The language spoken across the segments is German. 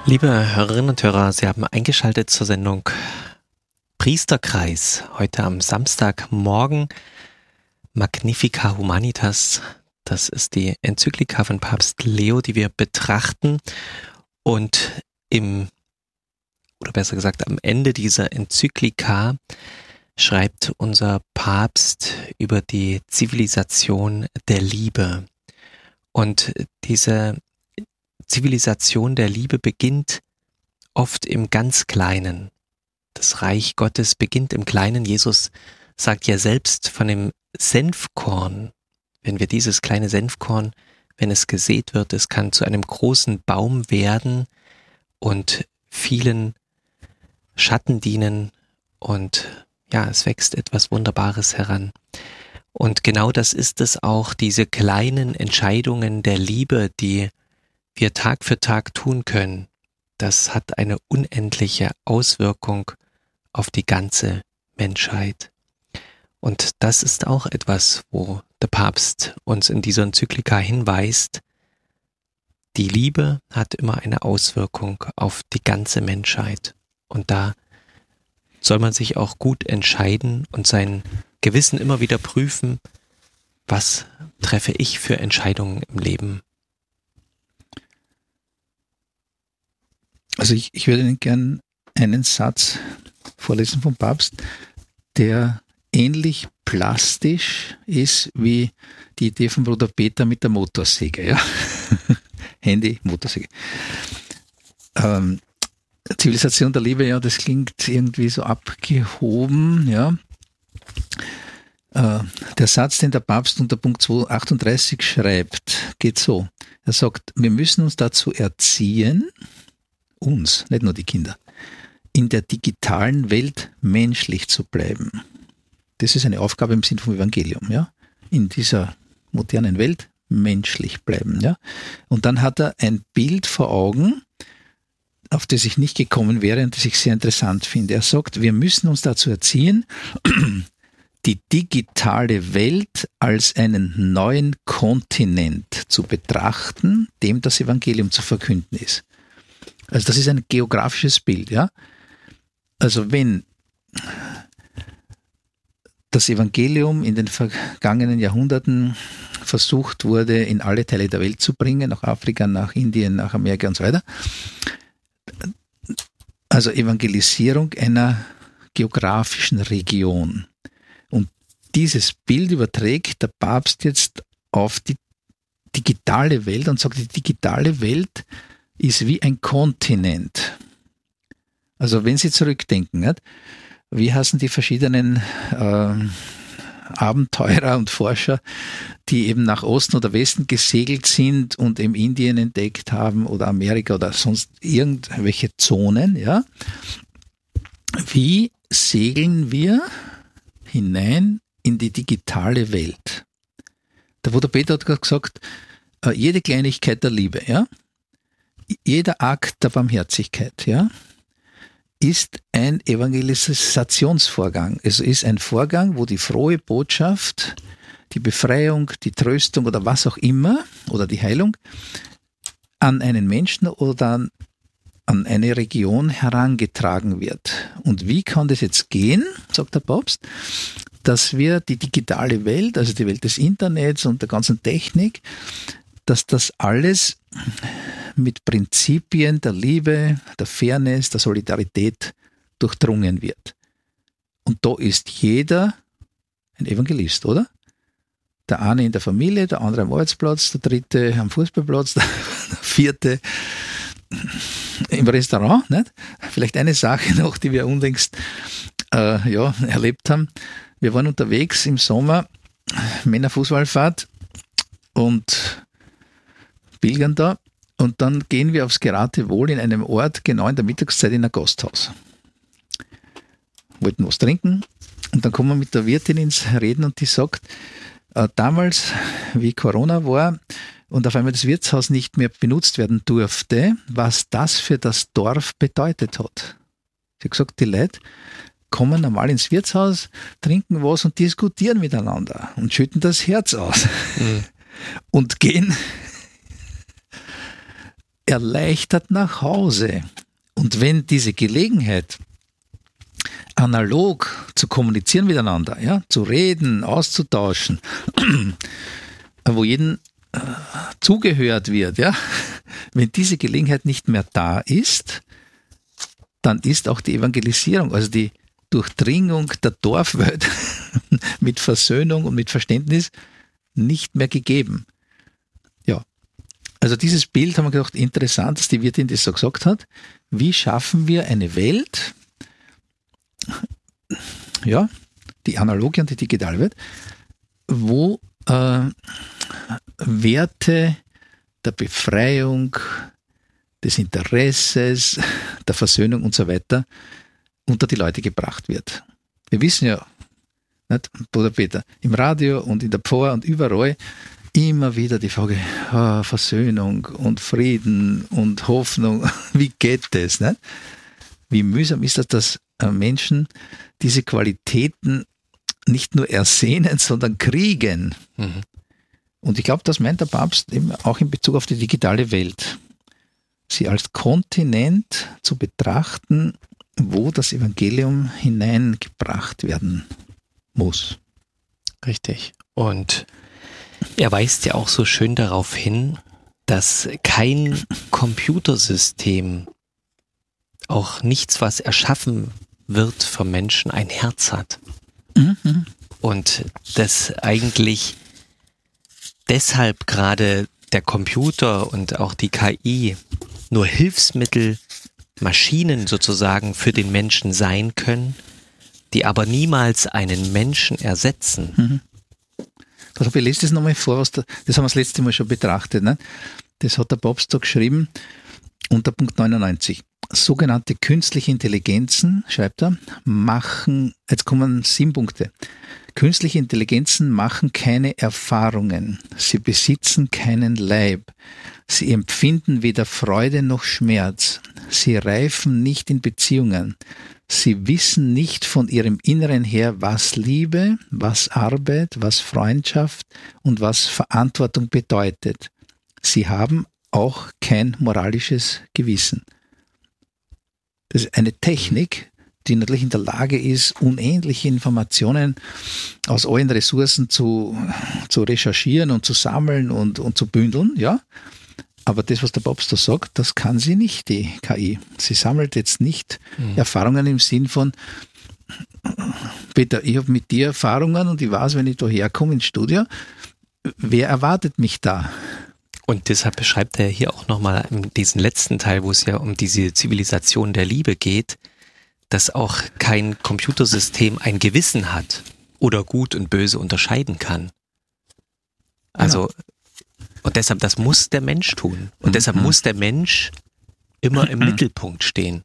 Liebe Hörerinnen und Hörer, Sie haben eingeschaltet zur Sendung Priesterkreis. Heute am Samstagmorgen Magnificat Humanitas. Das ist die Enzyklika von Papst Leo, die wir betrachten. Und am Ende dieser Enzyklika schreibt unser Papst über die Zivilisation der Liebe. Und diese Zivilisation der Liebe beginnt oft im ganz Kleinen. Das Reich Gottes beginnt im Kleinen. Jesus sagt ja selbst von dem Senfkorn, wenn wir dieses kleine Senfkorn, wenn es gesät wird, es kann zu einem großen Baum werden und vielen Schatten dienen und ja, es wächst etwas Wunderbares heran. Und genau das ist es auch, diese kleinen Entscheidungen der Liebe, die wir Tag für Tag tun können, das hat eine unendliche Auswirkung auf die ganze Menschheit. Und das ist auch etwas, wo der Papst uns in dieser Enzyklika hinweist. Die Liebe hat immer eine Auswirkung auf die ganze Menschheit. Und da soll man sich auch gut entscheiden und sein Gewissen immer wieder prüfen, was treffe ich für Entscheidungen im Leben. Also ich würde Ihnen gern einen Satz vorlesen vom Papst, der ähnlich plastisch ist wie die Idee von Bruder Peter mit der Motorsäge. Ja? Handy, Motorsäge. Zivilisation der Liebe, ja, das klingt irgendwie so abgehoben. Ja. Der Satz, den der Papst unter Punkt 238 schreibt, geht so. Er sagt, wir müssen uns dazu erziehen, uns, nicht nur die Kinder, in der digitalen Welt menschlich zu bleiben. Das ist eine Aufgabe im Sinn vom Evangelium, ja. In dieser modernen Welt menschlich bleiben, ja. Und dann hat er ein Bild vor Augen, auf das ich nicht gekommen wäre und das ich sehr interessant finde. Er sagt, wir müssen uns dazu erziehen, die digitale Welt als einen neuen Kontinent zu betrachten, dem das Evangelium zu verkünden ist. Also das ist ein geografisches Bild, ja. Also wenn das Evangelium in den vergangenen Jahrhunderten versucht wurde, in alle Teile der Welt zu bringen, nach Afrika, nach Indien, nach Amerika und so weiter, also Evangelisierung einer geografischen Region. Und dieses Bild überträgt der Papst jetzt auf die digitale Welt und sagt, die digitale Welt ist wie ein Kontinent. Also wenn Sie zurückdenken, nicht? Wie heißen die verschiedenen Abenteurer und Forscher, die eben nach Osten oder Westen gesegelt sind und eben Indien entdeckt haben oder Amerika oder sonst irgendwelche Zonen, ja? Wie segeln wir hinein in die digitale Welt? Der Bruder Peter hat gerade gesagt, jede Kleinigkeit der Liebe, ja? Jeder Akt der Barmherzigkeit, ja, ist ein Evangelisationsvorgang. Es ist ein Vorgang, wo die frohe Botschaft, die Befreiung, die Tröstung oder was auch immer, oder die Heilung, an einen Menschen oder an eine Region herangetragen wird. Und wie kann das jetzt gehen, sagt der Papst, dass wir die digitale Welt, also die Welt des Internets und der ganzen Technik, dass das alles mit Prinzipien der Liebe, der Fairness, der Solidarität durchdrungen wird. Und da ist jeder ein Evangelist, oder? Der eine in der Familie, der andere am Arbeitsplatz, der dritte am Fußballplatz, der vierte im Restaurant. Nicht? Vielleicht eine Sache noch, die wir unlängst erlebt haben. Wir waren unterwegs im Sommer, Männerfußballfahrt und pilgern da. Und dann gehen wir aufs Geratewohl in einem Ort, genau in der Mittagszeit in ein Gasthaus. Wollten was trinken und dann kommen wir mit der Wirtin ins Reden und die sagt, damals, wie Corona war und auf einmal das Wirtshaus nicht mehr benutzt werden durfte, was das für das Dorf bedeutet hat. Sie hat gesagt, die Leute kommen normal ins Wirtshaus, trinken was und diskutieren miteinander und schütten das Herz aus und gehen erleichtert nach Hause. Und wenn diese Gelegenheit, analog zu kommunizieren miteinander, ja, zu reden, auszutauschen, wo jedem zugehört wird, ja, wenn diese Gelegenheit nicht mehr da ist, dann ist auch die Evangelisierung, also die Durchdringung der Dorfwelt mit Versöhnung und mit Verständnis nicht mehr gegeben. Ja, also dieses Bild haben wir gedacht, interessant, dass die Wirtin das so gesagt hat. Wie schaffen wir eine Welt, ja, die analoge und die digitale Welt, wo Werte der Befreiung, des Interesses, der Versöhnung und so weiter unter die Leute gebracht wird. Wir wissen ja, nicht, Bruder Peter, im Radio und in der Pfarr und überall immer wieder die Frage, Versöhnung und Frieden und Hoffnung, wie geht das? Nicht? Wie mühsam ist das, dass Menschen diese Qualitäten nicht nur ersehnen, sondern kriegen. Mhm. Und ich glaube, das meint der Papst eben auch in Bezug auf die digitale Welt. Sie als Kontinent zu betrachten, wo das Evangelium hineingebracht werden muss. Richtig. Und er weist ja auch so schön darauf hin, dass kein Computersystem, auch nichts, was erschaffen wird vom Menschen, ein Herz hat. Mhm. Und dass eigentlich deshalb gerade der Computer und auch die KI nur Hilfsmittel, Maschinen sozusagen für den Menschen sein können, die aber niemals einen Menschen ersetzen. Mhm. Also ich lese das nochmal vor, das haben wir das letzte Mal schon betrachtet. Ne? Das hat der Papst da geschrieben unter Punkt 99. Sogenannte künstliche Intelligenzen, schreibt er, machen, jetzt kommen 7 Punkte. Künstliche Intelligenzen machen keine Erfahrungen. Sie besitzen keinen Leib. Sie empfinden weder Freude noch Schmerz. Sie reifen nicht in Beziehungen. Sie wissen nicht von ihrem Inneren her, was Liebe, was Arbeit, was Freundschaft und was Verantwortung bedeutet. Sie haben auch kein moralisches Gewissen. Das ist eine Technik, die natürlich in der Lage ist, unendliche Informationen aus allen Ressourcen zu recherchieren und zu sammeln und zu bündeln, ja. Aber das, was der Papst da sagt, das kann sie nicht, die KI. Sie sammelt jetzt nicht Erfahrungen im Sinn von, Peter, ich habe mit dir Erfahrungen und ich weiß, wenn ich da herkomme ins Studio, wer erwartet mich da? Und deshalb beschreibt er hier auch nochmal in diesem letzten Teil, wo es ja um diese Zivilisation der Liebe geht, dass auch kein Computersystem ein Gewissen hat oder gut und böse unterscheiden kann. Also, und deshalb, das muss der Mensch tun. Und deshalb muss der Mensch immer im Mittelpunkt stehen.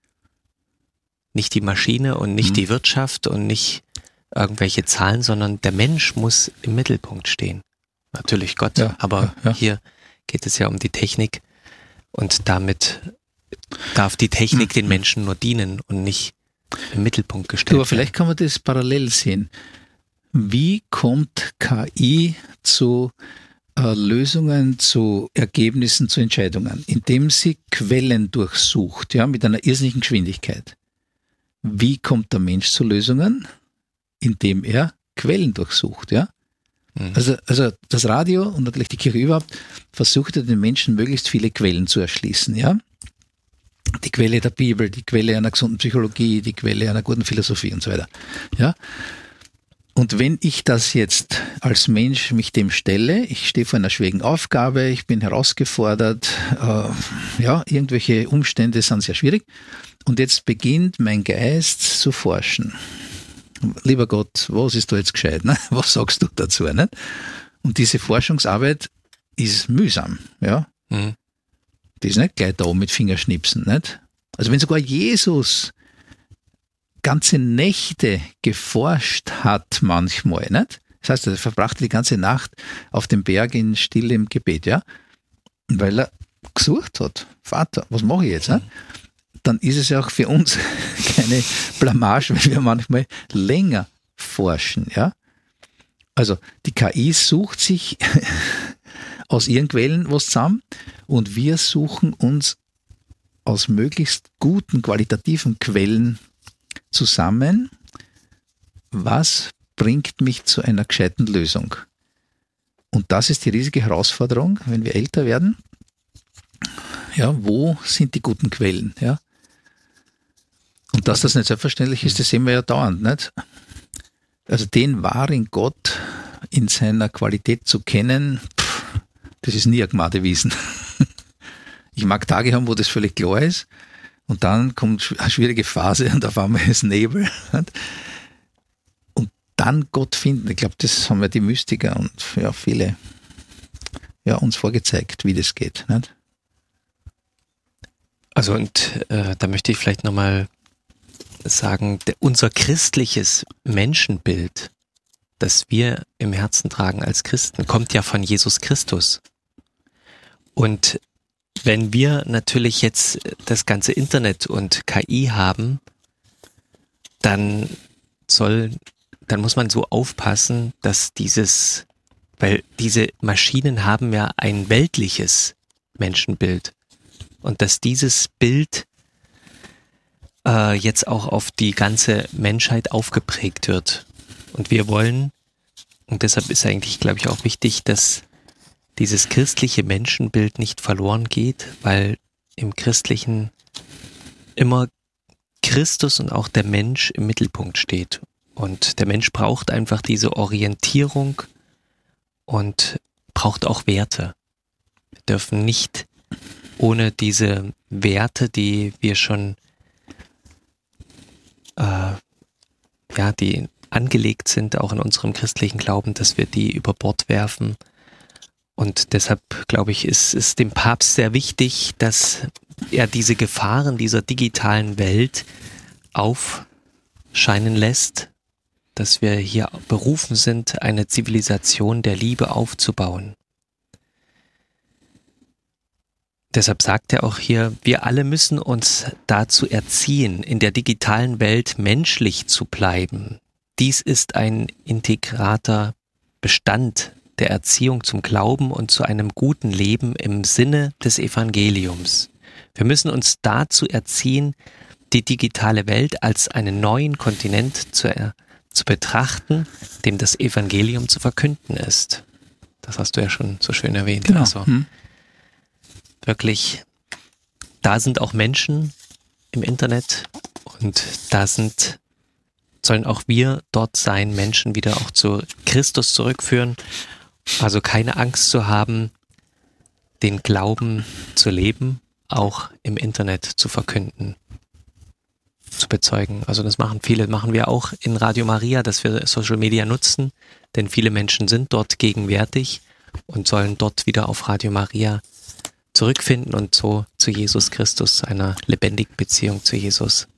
Nicht die Maschine und nicht die Wirtschaft und nicht irgendwelche Zahlen, sondern der Mensch muss im Mittelpunkt stehen. Natürlich Gott, aber hier geht es ja um die Technik und damit darf die Technik den Menschen nur dienen und nicht im Mittelpunkt gestellt werden. Aber vielleicht kann man das parallel sehen. Wie kommt KI zu Lösungen, zu Ergebnissen, zu Entscheidungen? Indem sie Quellen durchsucht, ja, mit einer irrsinnigen Geschwindigkeit. Wie kommt der Mensch zu Lösungen? Indem er Quellen durchsucht, ja. Also das Radio und natürlich die Kirche überhaupt versucht ja den Menschen möglichst viele Quellen zu erschließen, ja. Die Quelle der Bibel, die Quelle einer gesunden Psychologie, die Quelle einer guten Philosophie und so weiter, ja. Und wenn ich das jetzt als Mensch mich dem stelle, ich stehe vor einer schwierigen Aufgabe, ich bin herausgefordert, irgendwelche Umstände sind sehr schwierig und jetzt beginnt mein Geist zu forschen. Lieber Gott, was ist da jetzt gescheit? Ne? Was sagst du dazu? Nicht? Und diese Forschungsarbeit ist mühsam. Ja? Mhm. Die ist nicht gleich da mit Fingerschnipsen. Nicht? Also wenn sogar Jesus ganze Nächte geforscht hat manchmal, nicht? Das heißt, er verbrachte die ganze Nacht auf dem Berg in stillem Gebet, ja? Weil er gesucht hat, Vater, was mache ich jetzt? Nicht? Dann ist es ja auch für uns keine Blamage, wenn wir manchmal länger forschen. Ja? Also die KI sucht sich aus ihren Quellen was zusammen und wir suchen uns aus möglichst guten, qualitativen Quellen zusammen, was bringt mich zu einer gescheiten Lösung. Und das ist die riesige Herausforderung, wenn wir älter werden. Ja, wo sind die guten Quellen? Ja? Und dass das nicht selbstverständlich ist, das sehen wir ja dauernd, nicht? Also den wahren Gott in seiner Qualität zu kennen, das ist nie ein Gmadewesen. Ich mag Tage haben, wo das völlig klar ist und dann kommt eine schwierige Phase und auf einmal ist Nebel. Und dann Gott finden, ich glaube, das haben ja die Mystiker und ja, viele uns vorgezeigt, wie das geht. Nicht? Also und da möchte ich vielleicht nochmal sagen, unser christliches Menschenbild, das wir im Herzen tragen als Christen, kommt ja von Jesus Christus. Und wenn wir natürlich jetzt das ganze Internet und KI haben, dann muss man so aufpassen, dass weil diese Maschinen haben ja ein weltliches Menschenbild und dass dieses Bild jetzt auch auf die ganze Menschheit aufgeprägt wird. Und wir wollen, und deshalb ist eigentlich, glaube ich, auch wichtig, dass dieses christliche Menschenbild nicht verloren geht, weil im Christlichen immer Christus und auch der Mensch im Mittelpunkt steht. Und der Mensch braucht einfach diese Orientierung und braucht auch Werte. Wir dürfen nicht ohne diese Werte, die wir schon, die angelegt sind, auch in unserem christlichen Glauben, dass wir die über Bord werfen. Und deshalb, glaube ich, ist es dem Papst sehr wichtig, dass er diese Gefahren dieser digitalen Welt aufscheinen lässt, dass wir hier berufen sind, eine Zivilisation der Liebe aufzubauen. Deshalb sagt er auch hier, wir alle müssen uns dazu erziehen, in der digitalen Welt menschlich zu bleiben. Dies ist ein integraler Bestand der Erziehung zum Glauben und zu einem guten Leben im Sinne des Evangeliums. Wir müssen uns dazu erziehen, die digitale Welt als einen neuen Kontinent zu betrachten, dem das Evangelium zu verkünden ist. Das hast du ja schon so schön erwähnt. Genau. Also wirklich, da sind auch Menschen im Internet und sollen auch wir dort sein, Menschen wieder auch zu Christus zurückführen. Also keine Angst zu haben, den Glauben zu leben, auch im Internet zu verkünden, zu bezeugen. Also das machen wir auch in Radio Maria, dass wir Social Media nutzen, denn viele Menschen sind dort gegenwärtig und sollen dort wieder auf Radio Maria zurückfinden und so zu Jesus Christus, einer lebendigen Beziehung zu Jesus.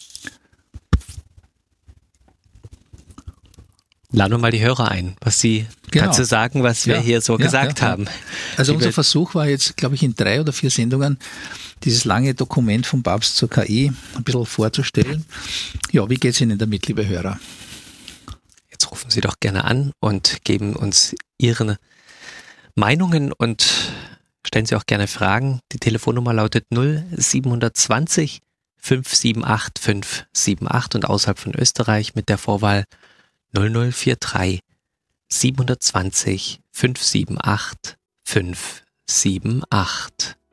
Laden wir mal die Hörer ein, was kannst du sagen, was wir hier so gesagt haben? Also unser Versuch war jetzt, glaube ich, in 3 oder 4 Sendungen dieses lange Dokument vom Papst zur KI ein bisschen vorzustellen. Ja, wie geht es Ihnen damit, liebe Hörer? Jetzt rufen Sie doch gerne an und geben uns Ihre Meinungen und stellen Sie auch gerne Fragen. Die Telefonnummer lautet 0720 578 578 und außerhalb von Österreich mit der Vorwahl 0043 720 578 578.